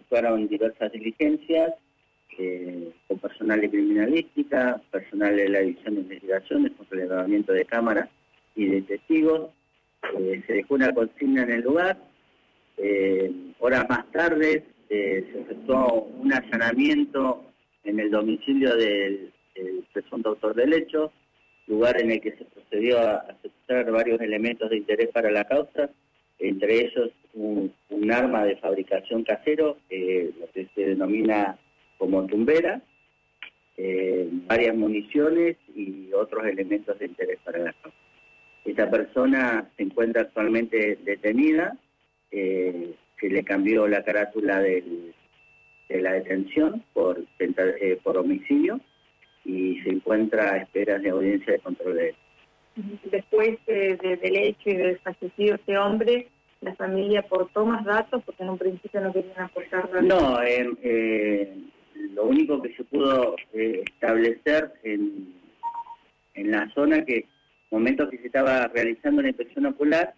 efectuaron diversas diligencias con personal de criminalística, personal de la División de Investigaciones, con relevamiento de cámaras y de testigos. Se dejó una consigna en el lugar. Horas más tarde se efectuó un allanamiento en el domicilio del presunto autor del hecho, lugar en el que se procedió a secuestrar varios elementos de interés para la causa, entre ellos un arma de fabricación casero, lo que se denomina como tumbera, varias municiones y otros elementos de interés para la causa. Esta persona se encuentra actualmente detenida, se le cambió la carátula de la detención por homicidio y se encuentra a esperas de audiencia de control de él. Después del hecho y del fallecido este hombre, la familia aportó más datos porque en un principio no querían aportar datos. No, lo único que se pudo establecer en la zona, que momento que se estaba realizando la inspección ocular,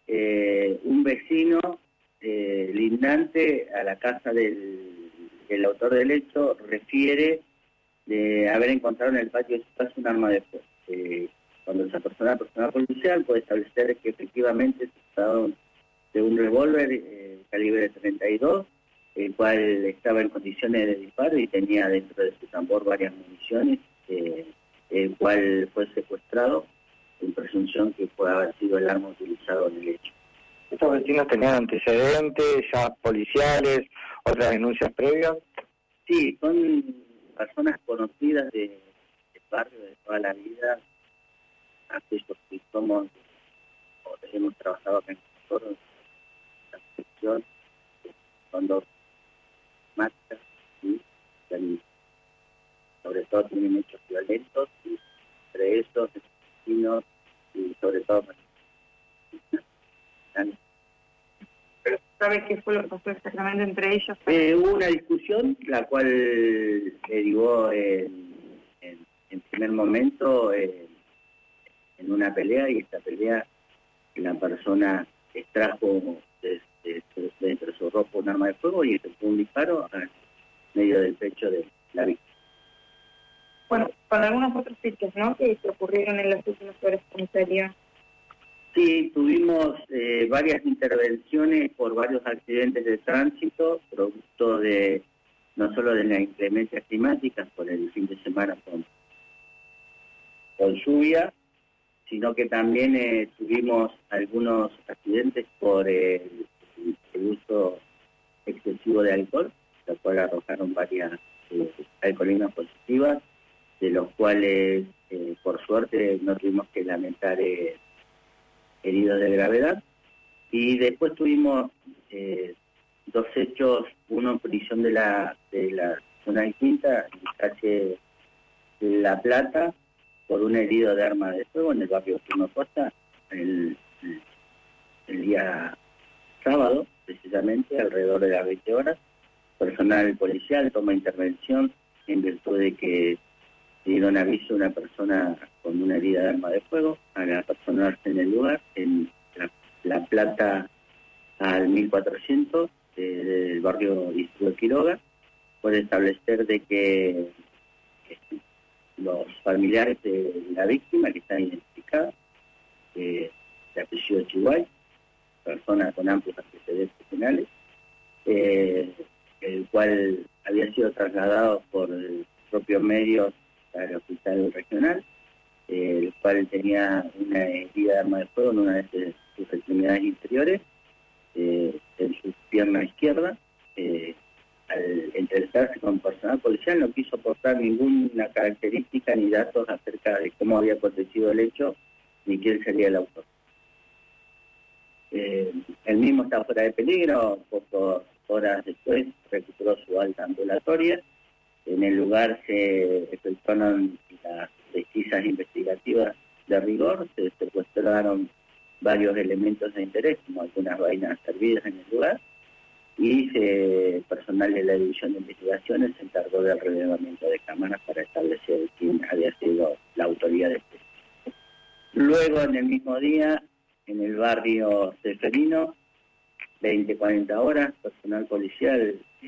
un vecino lindante a la casa del autor del hecho refiere de haber encontrado en el patio de su casa un arma de fuego. Cuando esa personal policial puede establecer que efectivamente se trataba de un revólver calibre 32, el cual estaba en condiciones de disparo y tenía dentro de su tambor varias municiones, el cual fue secuestrado en presunción que puede haber sido el arma utilizado en el hecho. ¿Estos vecinos tenían antecedentes ya policiales, otras denuncias previas? Sí, son personas conocidas del barrio de toda la vida, aquellos que somos o hemos trabajado acá en nosotros, la sección, son dos marcas y sobre todo tienen hechos violentos, y entre esos vecinos y sobre todo ¿Pero sabe qué fue lo que pasó exactamente entre ellos? Hubo una discusión, la cual derivó en primer momento en una pelea, y esta pelea la persona extrajo de entre su ropa un arma de fuego y efectuó un disparo en medio del pecho de la víctima. Bueno, con algunos otros hechos, ¿no?, que ocurrieron en las últimas horas, comisaría. Sí, tuvimos varias intervenciones por varios accidentes de tránsito, producto de no solo de las inclemencias climáticas por el fin de semana con lluvia, sino que también tuvimos algunos accidentes por el uso excesivo de alcohol, lo cual arrojaron varias alcoholinas positivas, de los cuales por suerte no tuvimos que lamentar heridos de gravedad. Y después tuvimos dos hechos, uno en prisión de la zona de Quinta, en calle La Plata, por un herido de arma de fuego en el barrio Turno Costa, el día sábado, precisamente, alrededor de las 20 horas. Personal policial toma intervención en virtud de que dieron aviso a una persona con una herida de arma de fuego, a la persona en el lugar, en La Plata al 1400, del barrio Distrito de Quiroga, puede establecer de que los familiares de la víctima, que están identificados, de apellido Chihuay, persona con amplios antecedentes penales, el cual había sido trasladado por propios medios al hospital regional, el cual tenía una herida de arma de fuego en una de sus extremidades inferiores, en su pierna izquierda. Al entrevistarse con personal policial no quiso aportar ninguna característica ni datos acerca de cómo había acontecido el hecho ni quién sería el autor. El mismo está fuera de peligro, pocas horas después recuperó su alta ambulatoria. En el lugar se efectuaron las pesquisas investigativas de rigor, se secuestraron varios elementos de interés, como algunas vainas servidas en el lugar, y personal de la División de Investigaciones se encargó del relevamiento de cámaras para establecer quién había sido la autoría de este. Luego, en el mismo día, en el barrio Ceferino, 20-40 horas, personal policial